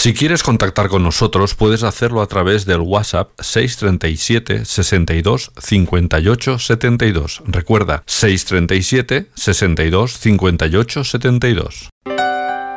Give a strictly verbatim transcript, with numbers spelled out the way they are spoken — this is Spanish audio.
Si quieres contactar con nosotros, puedes hacerlo a través del WhatsApp seis treinta y siete, sesenta y dos, cincuenta y ocho, setenta y dos. Recuerda, seis treinta y siete, sesenta y dos, cincuenta y ocho, setenta y dos.